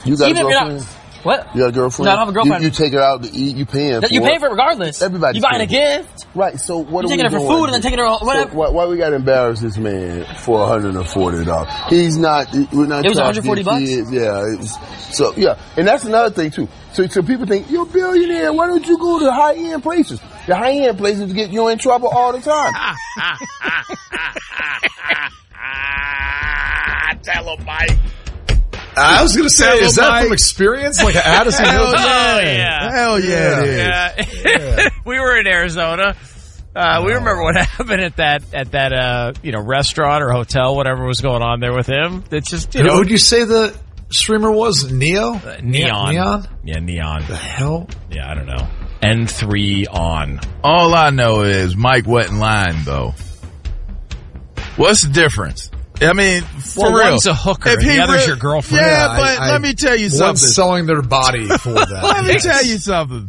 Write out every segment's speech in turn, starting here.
You got a girlfriend? What? You got a girlfriend? No, I don't have a girlfriend. You take her out to eat, you paying for it. You pay for it regardless. Everybody's You buying a gift. Right, so what are we doing? You taking her for food and then taking her whatever. So why we got to embarrass this man for $140? He's not, we're not. It was $140? Yeah. So, yeah. And that's another thing, too. So people think, you're a billionaire. Why don't you go to high-end places? The high-end places get you in trouble all the time. Tell him, Mike. I was going to say, is that from experience? Like an Addison Hill? Hell yeah, it is. Yeah. We were in Arizona. We remember what happened at that restaurant or hotel, whatever was going on there with him. It's just, Who would you say the streamer was? Neo? Neon. Yeah, Neon. The hell? Yeah, I don't know. N3 on. All I know is Mike went in line, though. What's the difference? I mean, for real. One's a hooker, and the other's your girlfriend. Yeah, but let me tell you something. One's selling their body for that. Let me tell you something.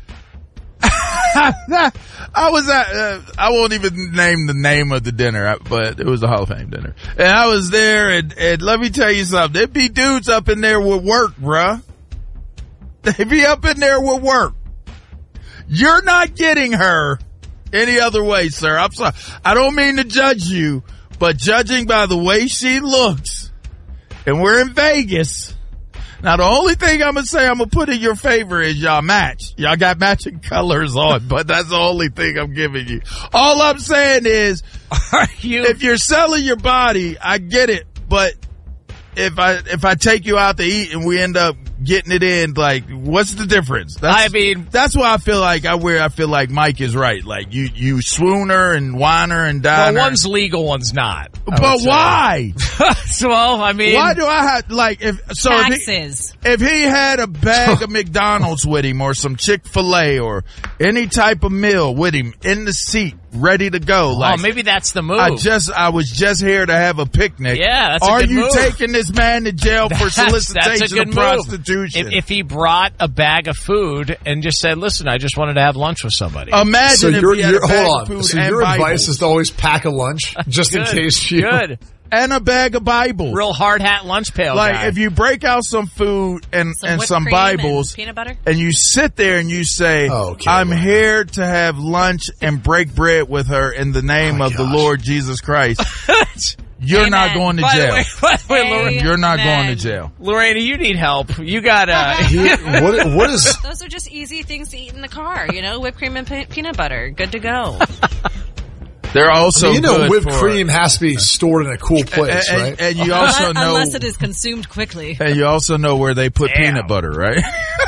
I was at, I won't even name the name of the dinner, but it was a Hall of Fame dinner. And I was there, and let me tell you something. There'd be dudes up in there with work, bruh. They'd be up in there with work. You're not getting her any other way, sir. I'm sorry. I don't mean to judge you. But judging by the way she looks, and we're in Vegas, now the only thing I'm going to say I'm going to put in your favor is y'all match. Y'all got matching colors on, but that's the only thing I'm giving you. All I'm saying is, if you're selling your body, I get it, but if I take you out to eat and we end up getting it in, like, what's the difference? That's why I feel like Mike is right. Like, you swoon her and whine her and dine her. Well, one's legal, one's not. But why? Well, I mean, why do I have, like, taxes. If he had a bag of McDonald's with him or some Chick-fil-A or any type of meal with him in the seat, ready to go. Like, maybe that's the move. I was just here to have a picnic. Yeah, that's a good move. Are you taking this man to jail for solicitation of prostitution? If he brought a bag of food and just said, "Listen, I just wanted to have lunch with somebody." Imagine if he had a bag of food So and your Bibles. advice is to always pack a lunch just in case you... Good. And a bag of Bibles. Real hard hat lunch pail Like, guy. if you break out some food and some Bibles and peanut butter, and you sit there and you say, I'm here to have lunch and break bread with her in the name of the Lord Jesus Christ. You're not going to jail. By the way, Lorraine, you're not going to jail. Lorraine, you need help. You got what is... Those are just easy things to eat in the car, whipped cream and peanut butter. Good to go. They're also good whipped cream has to be stored in a cool place, right? And you also know... Unless it is consumed quickly. And you also know where they put peanut butter, right?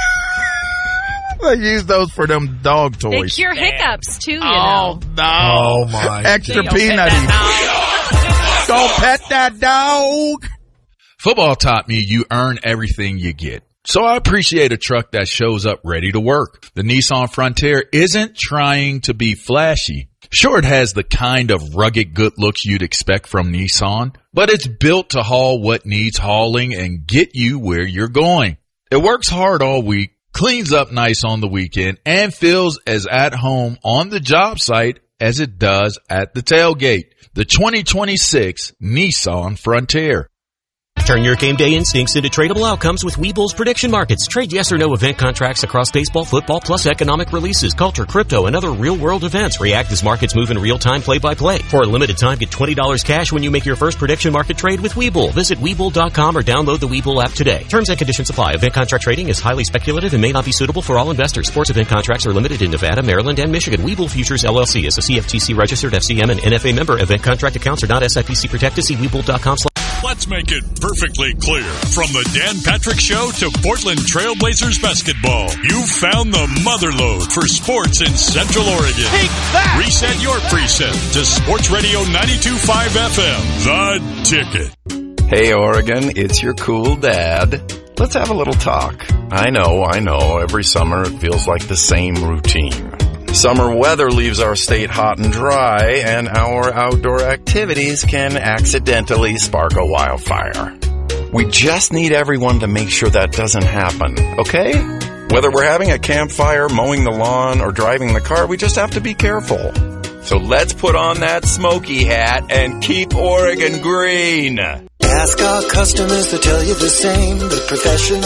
They use those for them dog toys. They cure hiccups, too, Oh, no. Oh, my Extra peanutty. Don't pet that dog. Football taught me you earn everything you get. So I appreciate a truck that shows up ready to work. The Nissan Frontier isn't trying to be flashy. Sure, it has the kind of rugged good looks you'd expect from Nissan, but it's built to haul what needs hauling and get you where you're going. It works hard all week, cleans up nice on the weekend, and feels as at home on the job site as it does at the tailgate. The 2026 Nissan Frontier. Turn your game day instincts into tradable outcomes with Webull's prediction markets. Trade yes or no event contracts across baseball, football, plus economic releases, culture, crypto, and other real-world events. React as markets move in real time, play-by-play. For a limited time, get $20 cash when you make your first prediction market trade with Webull. Visit Webull.com or download the Webull app today. Terms and conditions apply. Event contract trading is highly speculative and may not be suitable for all investors. Sports event contracts are limited in Nevada, Maryland, and Michigan. Webull Futures LLC is a CFTC registered FCM and NFA member. Event contract accounts are not SIPC protected. See Webull.com. Let's make it perfectly clear. From the Dan Patrick Show to Portland Trailblazers basketball, you've found the motherlode for sports in Central Oregon. Take that! Reset your preset to Sports Radio 92.5 FM, The Ticket. Hey, Oregon, it's your cool dad. Let's have a little talk. I know. Every summer it feels like the same routine. Summer weather leaves our state hot and dry, and our outdoor activities can accidentally spark a wildfire. We just need everyone to make sure that doesn't happen, okay? Whether we're having a campfire, mowing the lawn, or driving the car, we just have to be careful. So let's put on that smoky hat and keep Oregon green. Ask our customers, they'll tell you the same. The professional